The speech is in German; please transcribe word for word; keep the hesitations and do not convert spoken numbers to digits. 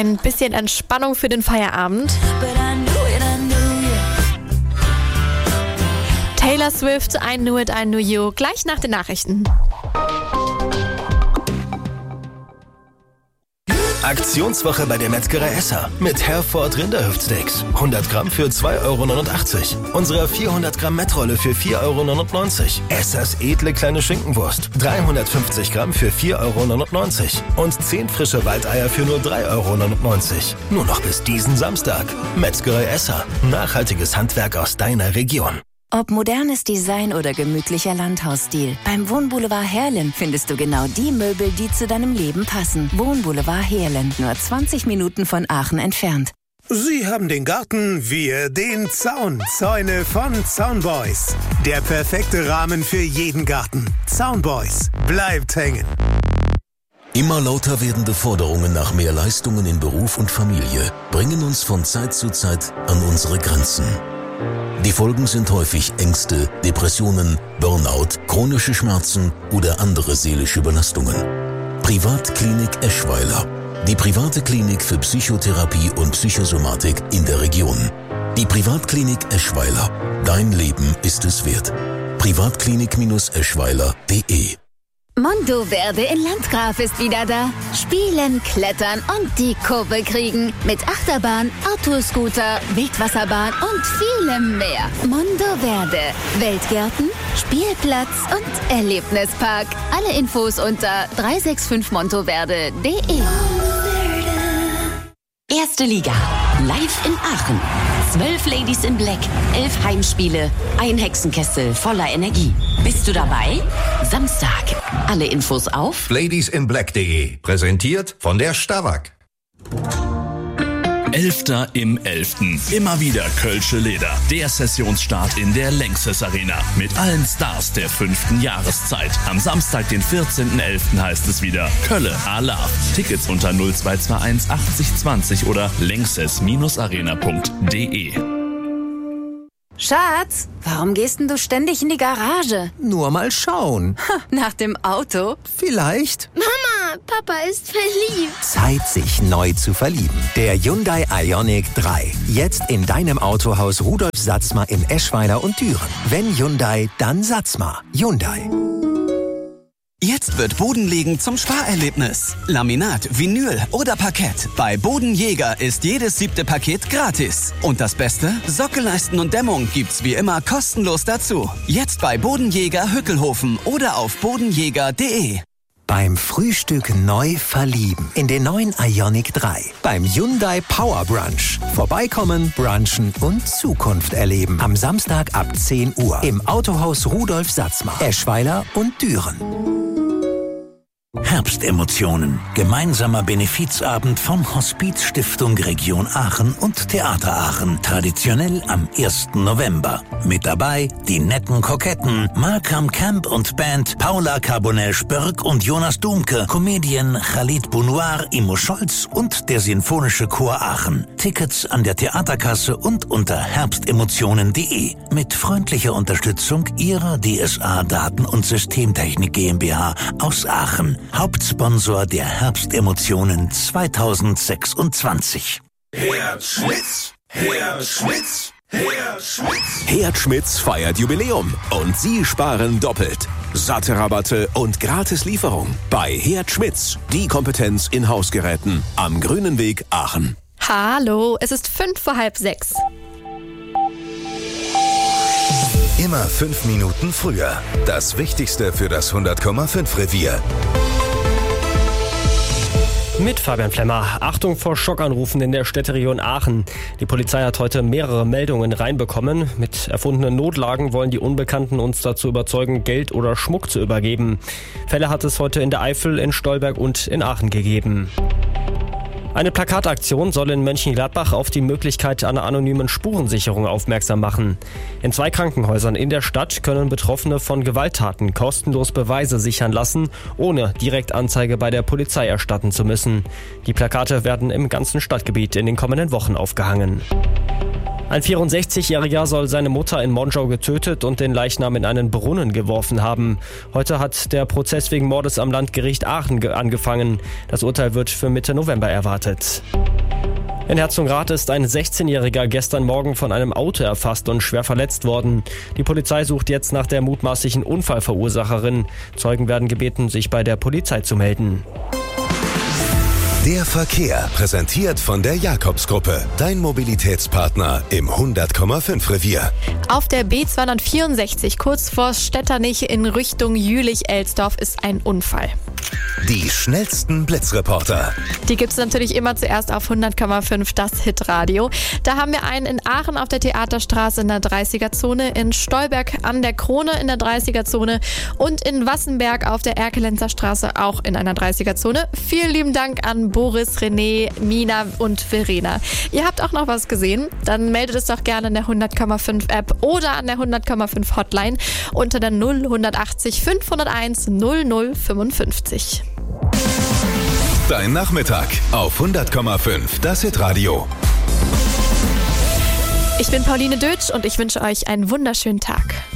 ein bisschen Entspannung für den Feierabend. Taylor Swift, I Knew It, I Knew You, gleich nach den Nachrichten. Aktionswoche bei der Metzgerei Esser mit Herford Rinderhüftsteaks. hundert Gramm für zwei Euro neunundachtzig. Unsere vierhundert Gramm Mettrolle für vier Euro neunundneunzig. Essers edle kleine Schinkenwurst. dreihundertfünfzig Gramm für vier Euro neunundneunzig. Und zehn frische Waldeier für nur drei Euro neunundneunzig. Nur noch bis diesen Samstag. Metzgerei Esser. Nachhaltiges Handwerk aus deiner Region. Ob modernes Design oder gemütlicher Landhausstil, beim Wohnboulevard Heerlen findest du genau die Möbel, die zu deinem Leben passen. Wohnboulevard Heerlen, nur zwanzig Minuten von Aachen entfernt. Sie haben den Garten, wir den Zaun. Zäune von Zaunboys. Der perfekte Rahmen für jeden Garten. Zaunboys, bleibt hängen. Immer lauter werdende Forderungen nach mehr Leistungen in Beruf und Familie bringen uns von Zeit zu Zeit an unsere Grenzen. Die Folgen sind häufig Ängste, Depressionen, Burnout, chronische Schmerzen oder andere seelische Belastungen. Privatklinik Eschweiler. Die private Klinik für Psychotherapie und Psychosomatik in der Region. Die Privatklinik Eschweiler. Dein Leben ist es wert. privatklinik Eschweiler punkt de Monteverde in Landgraf ist wieder da. Spielen, klettern und die Kurve kriegen. Mit Achterbahn, Autoscooter, Wildwasserbahn und vielem mehr. Monteverde. Weltgärten, Spielplatz und Erlebnispark. Alle Infos unter drei sechs fünf monteverde punkt de. Erste Liga. Live in Aachen. Zwölf Ladies in Black. Elf Heimspiele. Ein Hexenkessel voller Energie. Bist du dabei? Samstag. Alle Infos auf ladies in black punkt de. Präsentiert von der Stavak. Elfter im Elften. Immer wieder Kölsche Leder. Der Sessionsstart in der Lanxess Arena. Mit allen Stars der fünften Jahreszeit. Am Samstag, den vierzehnten elften heißt es wieder Kölle à Love. Tickets unter null zwei zwei eins achtzig zwanzig oder lanxess arena punkt de. Schatz, warum gehst denn du ständig in die Garage? Nur mal schauen. Ha, nach dem Auto? Vielleicht. Mama, Papa ist verliebt. Zeit, sich neu zu verlieben. Der Hyundai Ioniq drei. Jetzt in deinem Autohaus Rudolf Satzma in Eschweiler und Düren. Wenn Hyundai, dann Satzma. Hyundai. Jetzt wird Bodenlegen zum Sparerlebnis. Laminat, Vinyl oder Parkett. Bei Bodenjäger ist jedes siebte Paket gratis. Und das Beste? Sockelleisten und Dämmung gibt's wie immer kostenlos dazu. Jetzt bei Bodenjäger Hückelhofen oder auf bodenjäger punkt de. Beim Frühstück neu verlieben in den neuen Ioniq drei. Beim Hyundai Power Brunch. Vorbeikommen, brunchen und Zukunft erleben. Am Samstag ab zehn Uhr im Autohaus Rudolf Satzma, Eschweiler und Düren. Herbstemotionen. Gemeinsamer Benefizabend von Hospiz Stiftung Region Aachen und Theater Aachen. Traditionell am ersten November. Mit dabei die netten Koketten, Malcolm Camp und Band, Paula Carbonell-Spörk und Jonas Domke, Comedian Khalid Bounoir, Imo Scholz und der Sinfonische Chor Aachen. Tickets an der Theaterkasse und unter herbstemotionen punkt de. Mit freundlicher Unterstützung ihrer D S A Daten- und Systemtechnik GmbH aus Aachen. Hauptsponsor der Herbstemotionen zweitausendsechsundzwanzig. Herd Schmitz, Herd Schmitz, Herd Schmitz. Herd Schmitz feiert Jubiläum und Sie sparen doppelt. Satte Rabatte und Gratis-Lieferung bei Herd Schmitz. Die Kompetenz in Hausgeräten am Grünen Weg Aachen. Hallo, es ist fünf vor halb sechs. Immer fünf Minuten früher. Das Wichtigste für das hundert Komma fünf Revier. Mit Fabian Flemmer. Achtung vor Schockanrufen in der Städteregion Aachen. Die Polizei hat heute mehrere Meldungen reinbekommen. Mit erfundenen Notlagen wollen die Unbekannten uns dazu überzeugen, Geld oder Schmuck zu übergeben. Fälle hat es heute in der Eifel, in Stolberg und in Aachen gegeben. Eine Plakataktion soll in Mönchengladbach auf die Möglichkeit einer anonymen Spurensicherung aufmerksam machen. In zwei Krankenhäusern in der Stadt können Betroffene von Gewalttaten kostenlos Beweise sichern lassen, ohne direkt Anzeige bei der Polizei erstatten zu müssen. Die Plakate werden im ganzen Stadtgebiet in den kommenden Wochen aufgehangen. Ein vierundsechzigjähriger soll seine Mutter in Monschau getötet und den Leichnam in einen Brunnen geworfen haben. Heute hat der Prozess wegen Mordes am Landgericht Aachen angefangen. Das Urteil wird für Mitte November erwartet. In Herzogenrath ist ein sechzehnjähriger gestern Morgen von einem Auto erfasst und schwer verletzt worden. Die Polizei sucht jetzt nach der mutmaßlichen Unfallverursacherin. Zeugen werden gebeten, sich bei der Polizei zu melden. Der Verkehr, präsentiert von der Jakobsgruppe, dein Mobilitätspartner im hundert Komma fünf Revier. Auf der B zweihundertvierundsechzig kurz vor Stetternich in Richtung Jülich-Elsdorf ist ein Unfall. Die schnellsten Blitzreporter. Die gibt es natürlich immer zuerst auf hundert Komma fünf, das Hitradio. Da haben wir einen in Aachen auf der Theaterstraße in der dreißiger-Zone, in Stolberg an der Krone in der dreißiger-Zone und in Wassenberg auf der Erkelenzer Straße auch in einer dreißiger-Zone. Vielen lieben Dank an Boris, René, Mina und Verena. Ihr habt auch noch was gesehen? Dann meldet es doch gerne in der hundert Komma fünf App oder an der hundert Komma fünf Hotline unter der null achtzig fünfhunderteins null null fünfundfünfzig. Dein Nachmittag auf hundert Komma fünf, das Hitradio. Ich bin Pauline Dötsch und ich wünsche euch einen wunderschönen Tag.